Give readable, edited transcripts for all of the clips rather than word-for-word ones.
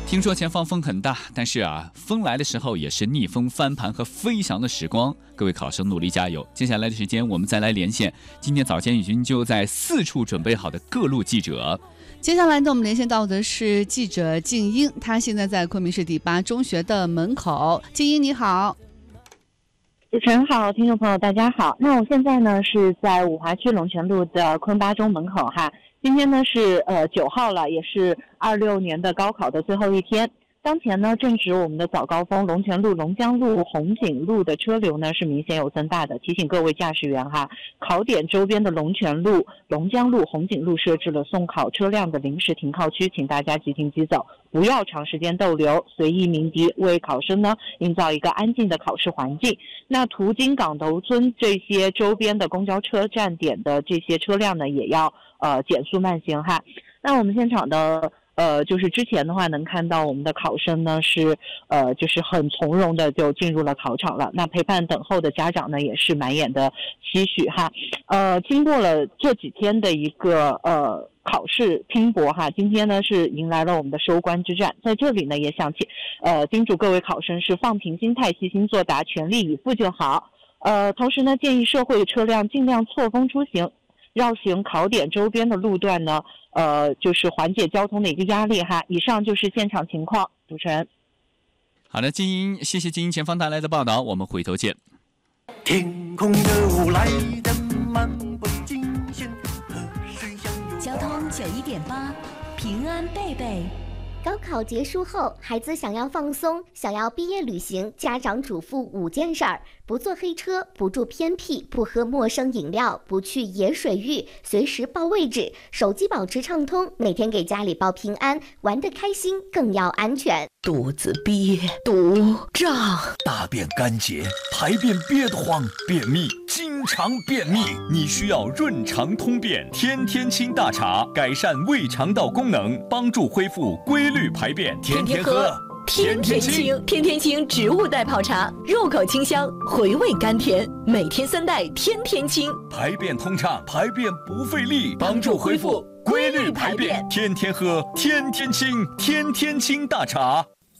听说前方风很大，但是风来的时候也是逆风翻盘和飞翔的时光。各位考生努力加油！接下来的时间，我们再来连线今天早间已经就在4处准备好的各路记者。 接下来呢，我们连线到的是记者静英，他现在在昆明市第8中学的门口。静英你好。 主持人好，听众朋友大家好。那我现在呢是在五华区龙泉路的昆8中门口哈。今天呢是9号了，也是26年的高考的最后一天。当前呢正值我们的早高峰，龙泉路、龙江路、红景路的车流呢是明显有增大的，提醒各位驾驶员哈，考点周边的龙泉路、龙江路、红景路设置了送考车辆的临时停靠区，请大家即停即走，不要长时间逗留，随意鸣笛，为考生呢营造一个安静的考试环境。那途经港头村这些周边的公交车站点的这些车辆呢，也要减速慢行哈。那我们现场的就是之前的话能看到我们的考生呢是就是很从容的就进入了考场了。那陪伴等候的家长呢也是满眼的期许哈。经过了这几天的一个考试拼搏哈，今天呢是迎来了我们的收官之战。在这里呢也想叮嘱各位考生是放平心态，细心作答，全力以赴就好。同时呢建议社会车辆尽量错峰出行，绕行考点周边的路段呢就是缓解交通的一个压力哈。以上就是现场情况，主持人。 好的，静英，谢谢静英前方带来的报道，我们回头见。 天空又来的漫不经心，和谁相拥？ 交通91.8，平安贝贝。 高考结束后，孩子想要放松，想要毕业旅行，家长嘱咐5件事儿：不坐黑车，不住偏僻，不喝陌生饮料，不去野水域，随时报位置，手机保持畅通，每天给家里报平安，玩得开心，更要安全。 肚子憋，肚胀， 大便干结，排便憋得慌，便秘，经常便秘， 你需要润肠通便天天清大茶，改善胃肠道功能，帮助恢复规律排便。 天天喝天天清，天天清植物代泡茶，入口清香，回味甘甜，每天3袋天天清， 排便通畅，排便不费力， 帮助恢复规律排便。 天天喝天天清，天天清大茶。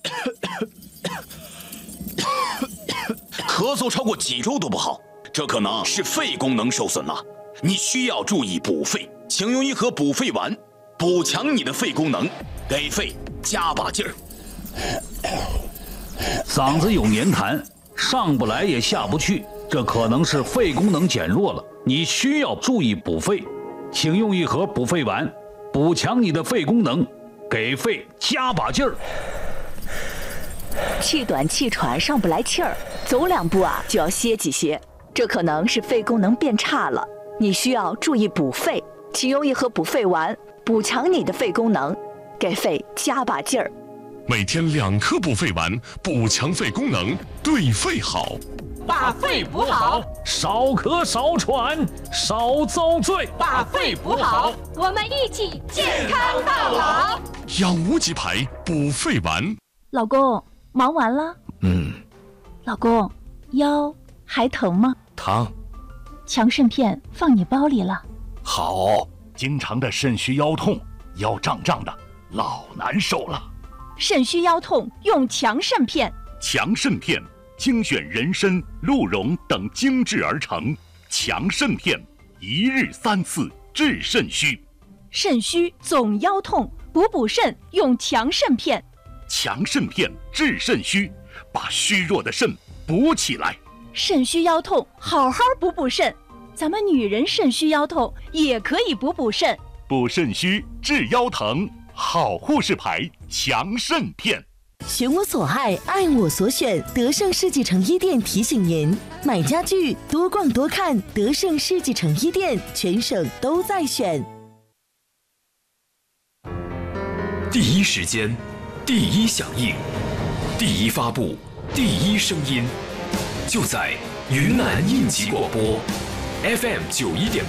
咳嗽超过几周都不好，这可能是肺功能受损了，你需要注意补肺，请用1盒补肺丸，补强你的肺功能，给肺加把劲儿。 嗓子有黏痰，上不来也下不去，这可能是肺功能减弱了，你需要注意补肺，请用1盒补肺丸，补强你的肺功能，给肺加把劲儿。 气短气喘，上不来气儿，走2步就要歇几歇，这可能是肺功能变差了，你需要注意补肺，请用1盒补肺丸，补强你的肺功能，给肺加把劲儿。 每天2颗补肺丸，补强肺功能，对肺好。 把肺补好， 少咳少喘，少遭罪。 把肺补好，我们一起健康到老。 养无极牌补肺丸。 老公，忙完了？老公，腰还疼吗？ 疼。 强肾片放你包里了。 好，经常的肾虚腰痛，腰胀胀的，老难受了。 肾虚腰痛用强肾片。 强肾片精选人参、鹿茸等精制而成，强肾片1日3次治肾虚。 肾虚总腰痛，补肾用强肾片。 强肾片治肾虚，把虚弱的肾补起来。 肾虚腰痛，好好补肾。咱们女人肾虚腰痛也可以补肾。 补肾虚治腰疼，好护士牌强肾片。 选我所爱，爱我所选。德胜世纪城1店提醒您：买家具多逛多看，德胜世纪城1店，全省都在选。 第一时间，第一响应，第一发布，第一声音，就在云南应急广播 FM 91.8